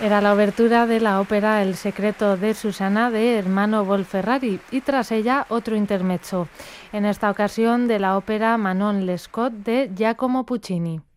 Era la obertura de la ópera El secreto de Susana de Ermanno Bonferrari y tras ella otro intermezzo, en esta ocasión de la ópera Manon Lescaut de Giacomo Puccini.